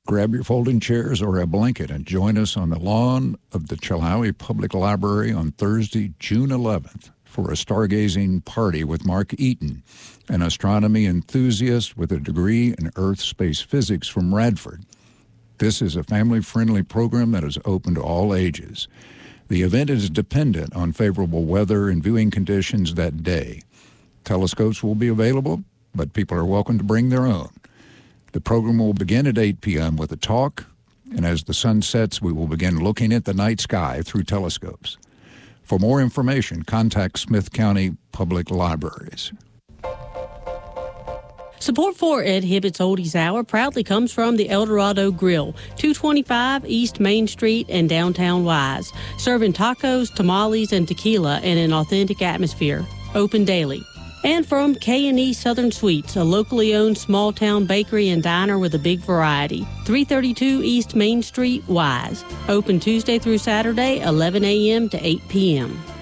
Grab your folding chairs or a blanket and join us on the lawn of the Chilhowie Public Library on Thursday, June 11th for a stargazing party with Mark Eaton, an astronomy enthusiast with a degree in Earth-space physics from Radford. This is a family-friendly program that is open to all ages. The event is dependent on favorable weather and viewing conditions that day. Telescopes will be available, but people are welcome to bring their own. The program will begin at 8 p.m. with a talk, and as the sun sets, we will begin looking at the night sky through telescopes. For more information, contact Smith County Public Libraries. Support for Ed Hibbett's Oldies Hour proudly comes from the El Dorado Grill, 225 East Main Street and downtown Wise, serving tacos, tamales, and tequila in an authentic atmosphere. Open daily. And from K&E Southern Sweets, a locally owned small-town bakery and diner with a big variety. 332 East Main Street, Wise. Open Tuesday through Saturday, 11 a.m. to 8 p.m.